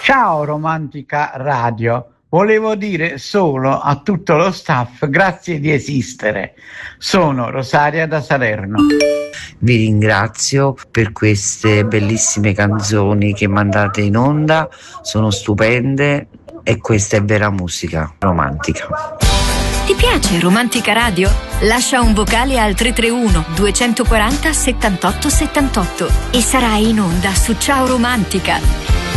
Ciao Romantica Radio, volevo dire solo a tutto lo staff grazie di esistere. Sono Rosaria da Salerno. Vi ringrazio per queste bellissime canzoni che mandate in onda, sono stupende e questa è vera musica romantica. Ti piace Romantica Radio? Lascia un vocale al 331 240 78 78 e sarai in onda su Ciao Romantica.